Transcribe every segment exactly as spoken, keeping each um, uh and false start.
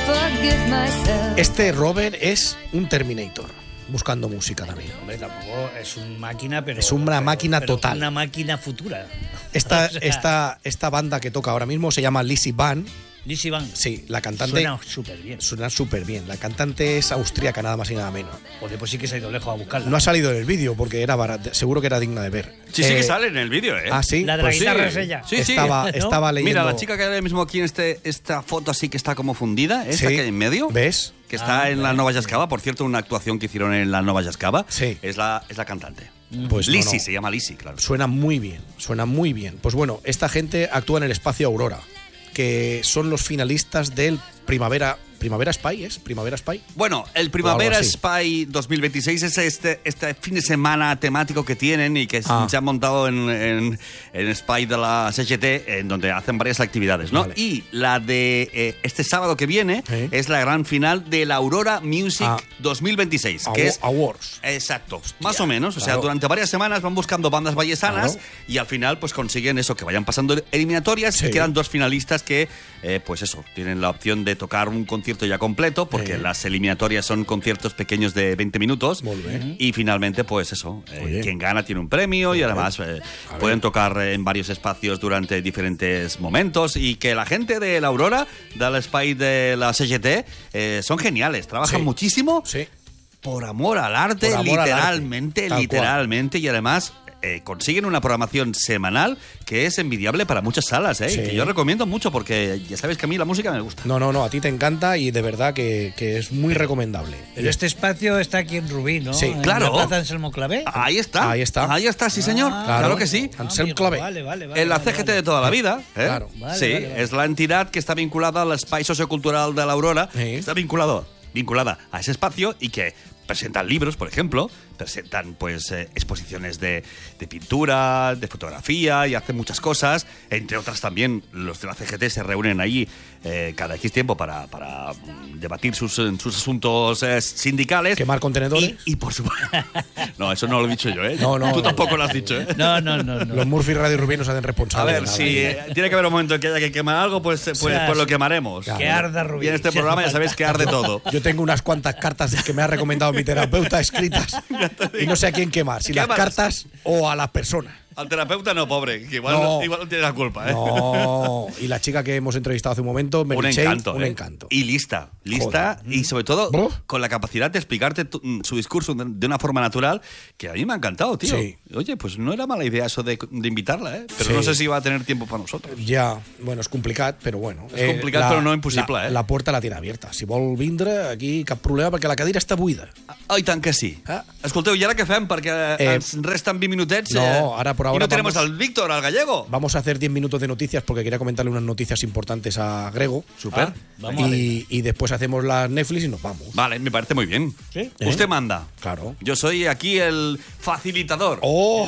Este Robert es un Terminator, buscando música también. Hombre, tampoco es una máquina, pero... Es una pero, máquina pero total. Una máquina futura. Esta, O sea, esta, esta banda que toca ahora mismo se llama Lizzy Van. Lizzy Van. Sí, la cantante... Suena súper bien. Suena súper bien. La cantante es austríaca, nada más y nada menos. Joder, pues sí que se ha ido lejos a buscarla. No ha salido en el vídeo porque era barata, seguro que era digna de ver. Sí, sí Eh, que sale en el vídeo, ¿eh? Ah, sí. La de la Pues guitarra sí. es ella. Sí, sí. estaba, ¿no? estaba leyendo. Mira, la chica que hay ahora mismo aquí en este, esta foto así que está como fundida, esta Sí. que hay en medio, ¿Ves? que está Ah, en la Nova Yascava, por cierto, una actuación que hicieron en la Nova Yascava, Sí. es la, es la cantante. Pues no, Lizzy, no. se llama Lizzy, claro. Suena muy bien, suena muy bien. Pues bueno, esta gente actúa en el espacio Aurora, que son los finalistas del Primavera. Primavera Spy, ¿es? Primavera Spy. Bueno, el Primavera O algo así. Spy dos mil veintiséis es este, este fin de semana temático que tienen y que Ah. se han montado en, en, en Spy de la C G T, en donde hacen varias actividades, ¿no? Vale. Y la de eh, este sábado que viene Sí. es la gran final de la Aurora Music Ah. dos mil veintiséis, Awa- que es... Awards. Exacto, más o menos. O sea, claro. durante varias semanas van buscando bandas vallesanas Claro. y al final pues consiguen eso, que vayan pasando eliminatorias Sí. y quedan dos finalistas que, eh, pues eso, tienen la opción de tocar un concierto ya completo, porque Sí. las eliminatorias son conciertos pequeños de veinte minutos. Muy bien. Y finalmente, pues eso, eh, Oye. quien gana tiene un premio y además eh, A pueden ver. tocar en varios espacios durante diferentes momentos y que la gente de la Aurora, del Spy de la C G T, eh, son geniales, trabajan Sí. muchísimo Sí. por amor al arte, Por amor al arte, literalmente, tal literalmente, y además eh, consiguen una programación semanal que es envidiable para muchas salas, ¿eh? Sí. Que yo recomiendo mucho porque ya sabes que a mí la música me gusta. No, no, no, a ti te encanta y de verdad que, que es muy recomendable. Pero este espacio está aquí en Rubí, ¿no? Sí, En claro. la Plaza Anselmo Clavé. Ahí está. Ahí está. Ahí está, sí, señor. Ah, claro, claro. que sí. Anselmo amigo, Clavé. Vale, vale, vale. En la vale, C G T vale. de toda la vida. ¿eh? Claro. Vale, sí, vale, vale. es la entidad que está vinculada al Spy Sociocultural de la Aurora. Sí. Está vinculado, vinculada a ese espacio y que presentan libros, por ejemplo, presentan pues eh, exposiciones de, de pintura, de fotografía y hacen muchas cosas. Entre otras también los de la C G T se reúnen allí eh, cada X tiempo para, para mm, debatir sus, sus asuntos eh, sindicales. Quemar contenedores. Y, y por supuesto... No, eso no lo he dicho yo, ¿eh? No, no, Tú no. tampoco lo has dicho, ¿eh? No, no, no. no. Los Murphy Radio Rubí nos hacen A responsables. ver, de nada. si eh, tiene que haber un momento en que haya que quemar algo, pues, pues, sea, pues lo sí. quemaremos. Que arda Rubí. Y en este Si programa hace ya sabéis falta. que arde todo. Yo tengo unas cuantas cartas que me ha recomendado mi terapeuta escritas y no sé a quién quemar, si las Quémalas. cartas o a las personas. Al terapeuta no, pobre, que igual No. no, igual no tiene la culpa, ¿eh? No, y la chica que hemos entrevistado hace un momento, Mary Un Chase, encanto, un ¿eh? encanto. Y lista, lista Joder. y sobre todo Buf. con la capacidad de explicarte tu- su discurso de, de una forma natural que a mí me ha encantado, tío. Sí. Oye, pues no era mala idea eso de, de invitarla, ¿eh? Pero Sí. no sé si va a tener tiempo para nosotros. Ja, bueno, és complicat, però bueno. És complicat, però no impossible, la, eh? La porta la tiene abierta. Si vol vindre, aquí cap problema, perquè la cadira està buida. Ah, i tant que sí. Ah. Escolteu, i ara què fem? Perquè Eh, ens resten vint minutets. no, eh, ara por I ahora no tenemos vamos- al Víctor, al gallego. Vamos a hacer diez minutos de noticias porque quería comentarle unas noticias importantes a Grego. Super. Ah, vamos a ver. Y, y después hacemos las Netflix y nos vamos. Vale, me parece muy bien. ¿Sí? Usted ¿Eh? manda. Claro. Yo soy aquí el facilitador.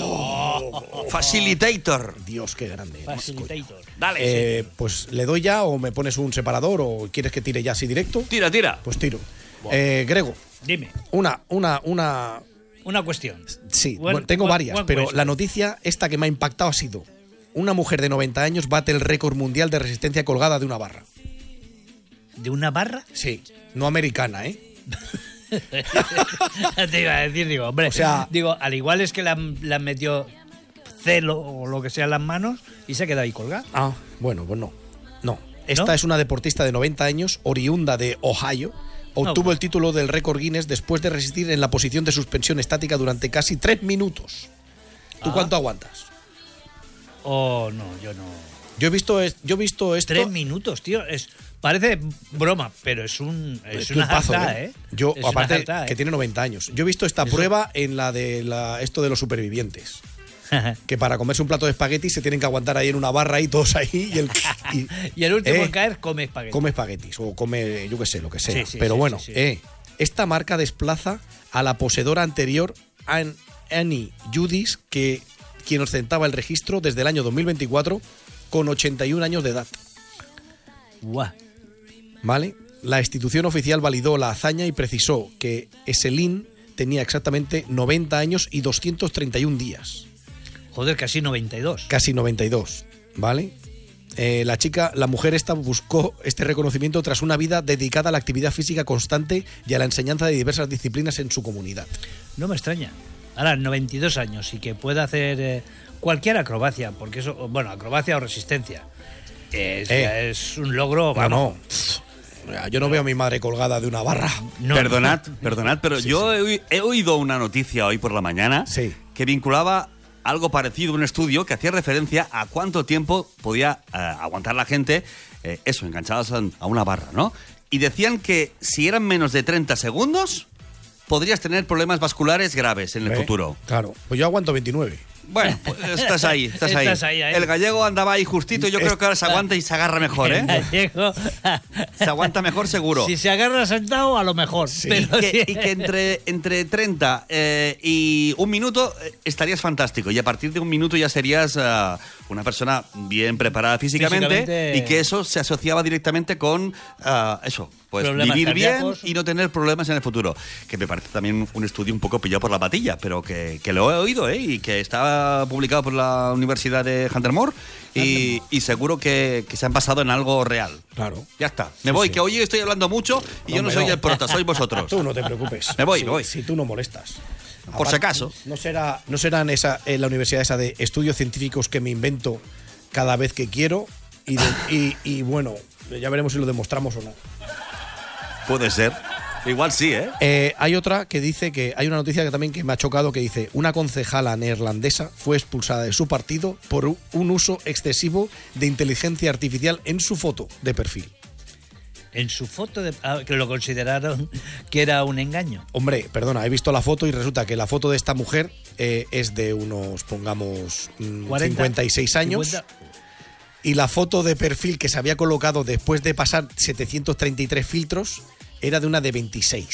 ¡Oh! Facilitator. Dios, qué grande. Facilitator. Dale. Eh, pues le doy ya o me pones un separador o quieres que tire ya así directo. Tira, tira. Pues tiro. Eh, Grego, Dime, una, una, una. una cuestión. Sí, Buen- bueno, tengo buen- varias, buen pero question. la noticia esta que me ha impactado ha sido: una mujer de noventa años bate el récord mundial de resistencia colgada de una barra. ¿De una barra? Sí, no americana, ¿eh? Te iba a decir, digo, hombre, O sea- digo, al igual es que la, la metió celo o lo que sea en las manos y se queda ahí colgada. Ah, bueno, pues no. No. Esta ¿No? es una deportista de noventa años, oriunda de Ohio. Obtuvo No. el título del récord Guinness después de resistir en la posición de suspensión estática durante casi tres minutos. ¿Tú Ah. cuánto aguantas? Oh, no, yo no. Yo he visto, es- yo he visto esto. Tres minutos, tío. Es, parece broma, pero es un es Es una un pazo, jarta, ¿eh? ¿eh? Yo, Es una aparte, jarta, que ¿eh? tiene noventa años. Yo he visto esta Eso- prueba en la de la, esto de los supervivientes. Que para comerse un plato de espaguetis se tienen que aguantar ahí en una barra y todos ahí. Y el, y- y el último eh, en caer come espagueti. come espaguetis o come, yo qué sé, lo que sea. Sí, sí, Pero sí, bueno, sí, sí. eh, esta marca desplaza a la poseedora anterior, An- Annie Judis, que quien ostentaba el registro desde el año dos mil veinticuatro con ochenta y un años de edad. Guau. ¿Vale? La institución oficial validó la hazaña y precisó que Eselin tenía exactamente noventa años y doscientos treinta y un días. Joder, casi noventa y dos. Casi noventa y dos, ¿vale? Eh, la chica, la mujer esta buscó este reconocimiento tras una vida dedicada a la actividad física constante y a la enseñanza de diversas disciplinas en su comunidad. No me extraña. Ahora, noventa y dos años y que pueda hacer eh, cualquier acrobacia, porque eso, bueno, acrobacia o resistencia, es, Eh. es un logro, No, vamos. no. Yo no veo a mi madre colgada de una barra. No, perdonad, no. perdonad, pero Sí, yo he, oí- he oído una noticia hoy por la mañana Sí. que vinculaba algo parecido a un estudio que hacía referencia a cuánto tiempo podía eh, aguantar la gente, eh, eso, enganchados a, a una barra, ¿no? Y decían que si eran menos de treinta segundos, podrías tener problemas vasculares graves en el ¿Eh? futuro. Claro. Pues yo aguanto veintinueve. Bueno, pues estás ahí, estás, Estás ahí. ahí, ahí. El gallego andaba ahí justito, yo creo que ahora se aguanta y se agarra mejor, ¿eh? Gallego. Se aguanta mejor seguro. Si se agarra sentado, a lo mejor. Y Pero que, si- y que entre, entre treinta eh, y un minuto eh, estarías fantástico. Y a partir de un minuto ya serías ah, una persona bien preparada físicamente, Físicamente- y que eso se asociaba directamente con ah, eso, pues Problemas vivir bien cardíacos. y no tener problemas en el futuro. Que me parece también un estudio un poco pillado por la patilla, pero que, que lo he oído, ¿eh? Y que está publicado por la Universidad de Hunter Moore y, y seguro que, que se han basado en algo real. Claro. Ya está. Me voy, sí. que hoy estoy hablando mucho y yo no Hombre, soy no. el prota, sois vosotros. Tú no te preocupes. Me voy, si, me voy. Si tú no molestas. Por si acaso. No será, no serán esa, en la universidad esa de estudios científicos que me invento cada vez que quiero y, de- y, y bueno, ya veremos si lo demostramos o no. Puede ser. Igual sí, ¿eh? Eh, hay otra que dice que hay una noticia que también que me ha chocado que dice una concejala neerlandesa fue expulsada de su partido por u- un uso excesivo de inteligencia artificial en su foto de perfil. en su foto, de, ah, que lo consideraron que era un engaño. Hombre, perdona, he visto la foto y resulta que la foto de esta mujer eh, es de unos, pongamos, mm, cuarenta, cincuenta y seis años. cincuenta. Y la foto de perfil que se había colocado después de pasar setecientos treinta y tres filtros era de una de veintiséis.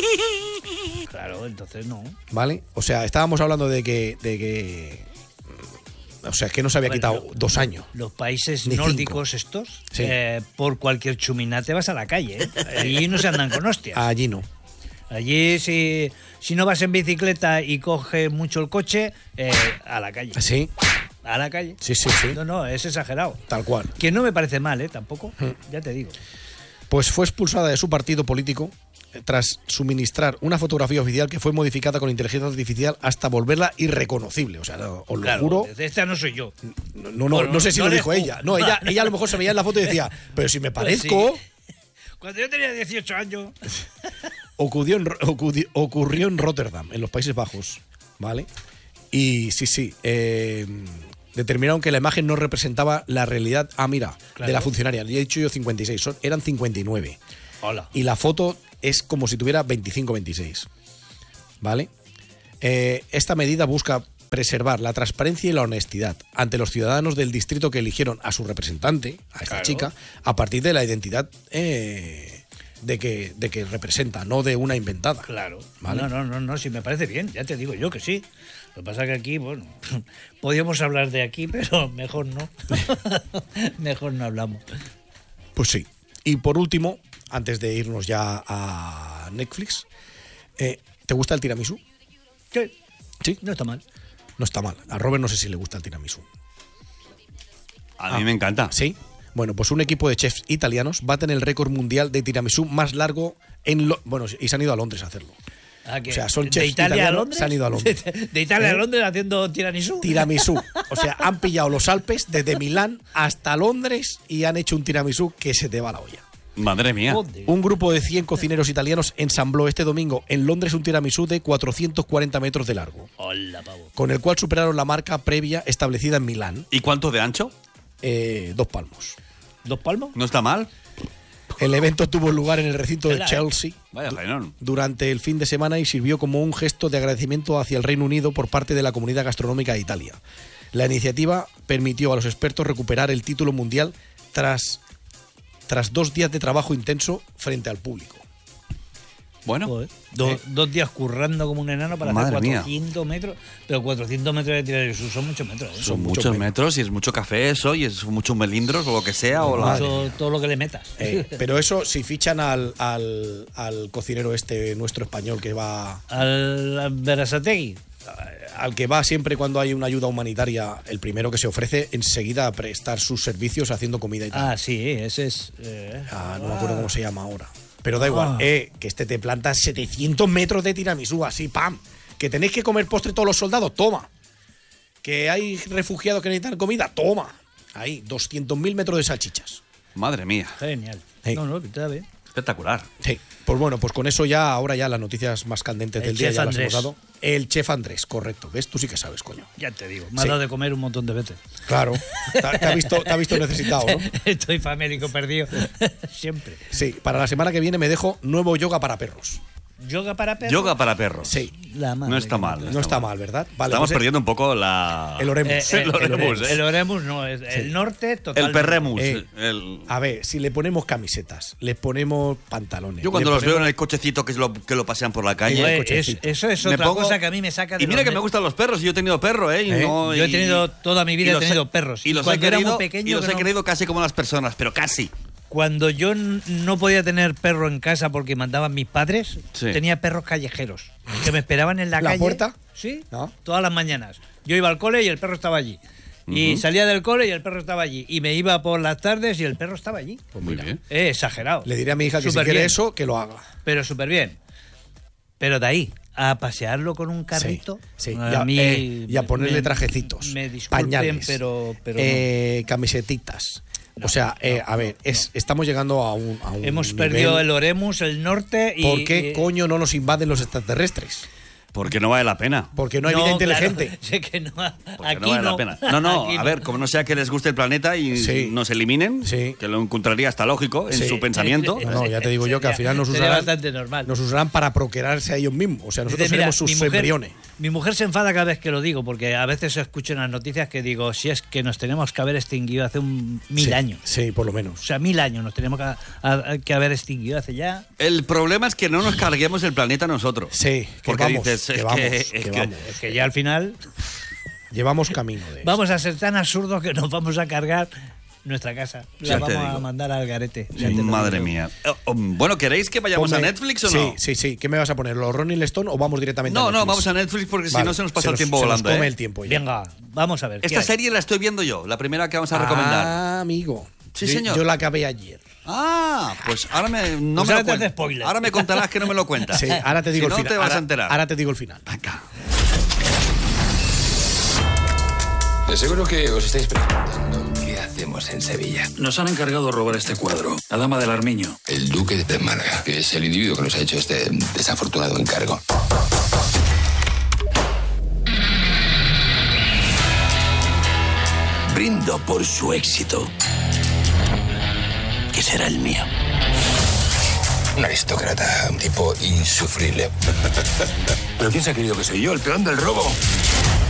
Claro, entonces no. ¿Vale? O sea, estábamos hablando de que. De que o sea, es que no se había Bueno, quitado lo- dos años. Los países Ni nórdicos estos, Sí. eh, por cualquier chumina te vas a la calle. ¿eh? Allí no se andan con hostias. Allí no. Allí si, si no vas en bicicleta y coges mucho el coche, eh, a la calle. Sí, A la calle. sí, sí, sí. No, no, es exagerado. Tal cual. Que no me parece mal, ¿eh? Tampoco. Mm. Ya te digo. Pues fue expulsada de su partido político eh, tras suministrar una fotografía oficial que fue modificada con inteligencia artificial hasta volverla irreconocible. O sea, no, os lo Claro, juro. esta no soy yo. No, no, no, Bueno, no sé si no lo le dijo ju- ella. No, ella, ella a lo mejor se veía en la foto y decía, pero si me parezco. sí. Cuando yo tenía dieciocho años. Ocurrió en, Ro- ocurri- ocurrió en Rotterdam, en los Países Bajos, ¿vale? Y sí, sí, eh, determinaron que la imagen no representaba la realidad, ah, mira, Claro. de la funcionaria. Ya he dicho yo cincuenta y seis, son, eran cincuenta y nueve. Hola. Y la foto es como si tuviera veinticinco veintiséis, ¿vale? Eh, esta medida busca preservar la transparencia y la honestidad ante los ciudadanos del distrito que eligieron a su representante, a esta Claro. chica, a partir de la identidad eh, de, que, de que representa, no de una inventada. Claro. Vale. No, no, no, no, si me parece bien, ya te digo yo que sí. Lo que pasa que aquí, bueno, podíamos hablar de aquí, pero mejor no. Mejor no hablamos. Pues sí. Y por último, antes de irnos ya a Netflix, eh, ¿te gusta el tiramisú? Sí, Sí. no está mal. No está mal. A Robert no sé si le gusta el tiramisú. A mí me encanta. ¿Sí? Bueno, pues un equipo de chefs italianos baten el récord mundial de tiramisú más largo en... Lo- bueno, y se han ido a Londres a hacerlo. Ah, que O sea, son ¿de chefs Italia a italianos, Londres? se han ido a Londres. De, de Italia ¿Eh? a Londres haciendo tiramisú. Tiramisú. O sea, han pillado los Alpes desde Milán hasta Londres y han hecho un tiramisú que se te va la olla. Madre mía. Joder. Un grupo de cien cocineros italianos ensambló este domingo en Londres un tiramisú de cuatrocientos cuarenta metros de largo, Hola, pavo. con el cual superaron la marca previa establecida en Milán, ¿Y cuánto de ancho? eh, dos palmos. ¿Dos palmos? ¿No está mal? El evento tuvo lugar en el recinto de Tela, ¿eh? Chelsea Vaya du- faenón. durante el fin de semana y sirvió como un gesto de agradecimiento hacia el Reino Unido por parte de la comunidad gastronómica de Italia. La iniciativa permitió a los expertos recuperar el título mundial tras, tras dos días de trabajo intenso frente al público. Bueno, Joder. Do- Dos días currando como un enano para Madre hacer mía. cuatrocientos metros. Pero cuatrocientos metros de tiramisú son muchos metros. ¿eh? son, son muchos muchos metros y es mucho café eso y es muchos melindros o lo que sea. O la... Madre Mucho- todo lo que le metas. Eh, pero eso, si fichan al, al, al cocinero este nuestro español que va Al Berasategui. al que va siempre cuando hay una ayuda humanitaria, el primero que se ofrece enseguida a prestar sus servicios haciendo comida y tal. Ah, sí, ese es... Eh, Ah, no me acuerdo cómo se llama ahora. Pero da igual, eh, que este te planta setecientos metros de tiramisú, así, pam. Que tenéis que comer postre todos los soldados, toma. Que hay refugiados que necesitan comida, toma. Ahí, doscientos mil metros de salchichas. Madre mía. Genial. Sí. No, no, está bien. Espectacular. Sí, pues bueno, pues con eso ya, ahora ya las noticias más candentes El del día chef ya las hemos Andrés. dado. El chef Andrés, correcto. ¿Ves? Tú sí que sabes, coño. Ya te digo, me has Sí. dado de comer un montón de veces. Claro. Te, te ha visto, te ha visto necesitado, ¿no? Estoy famélico perdido. Siempre. Sí, para la semana que viene me dejo nuevo yoga para perros. ¿Yoga para perros? Yoga para perros. Sí. La madre No está que mal. me- No está mal, ¿verdad? Vale, Estamos pues, eh, perdiendo un poco la... el oremus. Eh, eh, El oremus, el, ¿eh? el oremus no, es el norte total. El perremus. Eh, el- A ver, si le ponemos camisetas, le ponemos pantalones. Yo cuando le los veo ponemos- en el cochecito que, lo, que lo pasean por la calle... el Es- cochecito. eso es me otra pongo- cosa que a mí me saca de Y mira los que me ne- gustan los perros, y yo he tenido perro, ¿eh? Y ¿Eh? no- Yo he y- tenido toda mi vida y he los tenido perros. Y Y los he cuando era muy querido, pequeño y los que he no- querido casi como las personas, pero casi. Cuando yo n- no podía tener perro en casa porque mandaban mis padres, Sí. tenía perros callejeros que me esperaban en la, ¿La calle. puerta? Sí, ¿No? todas las mañanas. Yo iba al cole y el perro estaba allí. Y salía del cole y el perro estaba allí. Y me iba por las tardes y el perro estaba allí. Pues Muy mira, bien. Eh, exagerado. le diré a mi hija que Súper si quiere bien, eso, que lo haga. Pero súper bien. Pero de ahí a pasearlo con un carrito. Sí, sí. a Y a, mí eh, y a ponerle me- trajecitos, Me disculpen, pañales, pero, pero eh, camisetitas. No, o sea, eh, no, a ver, es, estamos llegando a un, a un no. Hemos nivel- perdido el Oremus, el norte y. ¿Por qué y- coño no nos invaden los extraterrestres? Porque no vale la pena. Porque no hay vida claro, inteligente. sé que no, Porque aquí no vale la pena. No, no, Aquí a ver, como no sea que les guste el planeta y Sí. nos eliminen, Sí. que lo encontraría hasta lógico en Sí. su pensamiento. No, no, ya te digo yo que al final nos Sería usarán, bastante normal. nos usarán para procrearse a ellos mismos. O sea, nosotros Dice, mira, seremos sus mi mujer- embriones. Mi mujer se enfada cada vez que lo digo, porque a veces escucho en las noticias que digo, si es que nos tenemos que haber extinguido hace un mil Sí, años. Sí, por lo O menos. sea, mil años nos tenemos que, a- a- que haber extinguido hace ya. El problema es que no nos carguemos el planeta nosotros. Sí, que Porque vamos, dices, que es vamos, que- que es que- vamos. Es que ya al final Llevamos camino de vamos a ser tan absurdos que nos vamos a cargar nuestra casa. Ya La te vamos a digo. mandar al garete. Ya te lo Madre digo. mía. Eh, um, Bueno, ¿queréis que vayamos Ponme- a Netflix o sí, no? Sí, sí. ¿Qué me vas a poner? ¿Los Rolling Stone o vamos directamente a No, Netflix? no, vamos a Netflix porque si Vale, no se nos pasa el nos- tiempo se volando. Nos come ¿eh? el tiempo ya. Venga, vamos a ver. ¿qué Esta hay? serie la estoy viendo yo, la primera que vamos a recomendar. Ah, amigo. Sí, Yo- señor. Yo la acabé ayer. Ah, pues ahora me, no Pues me ahora lo te hace cuentas. spoiler. Ahora me contarás que no me lo cuentas. Sí, ahora te digo si el no final. te vas ahora, a enterar. ahora te digo el final. Venga. De seguro que os estáis preguntando qué hacemos en Sevilla. Nos han encargado robar este cuadro, La Dama del Armiño. El duque de Málaga, que es el individuo que nos ha hecho este desafortunado encargo. Brindo por su éxito, que será el mío. Un aristócrata, un tipo insufrible. ¿Pero quién se ha creído que soy yo, el peón del robo?